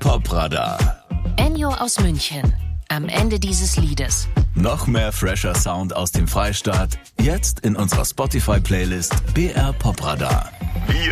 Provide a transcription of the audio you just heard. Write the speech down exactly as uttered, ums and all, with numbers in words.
Popradar. Ennio aus München. Am Ende dieses Liedes. Noch mehr fresher Sound aus dem Freistaat. Jetzt in unserer Spotify-Playlist B R Popradar. Wir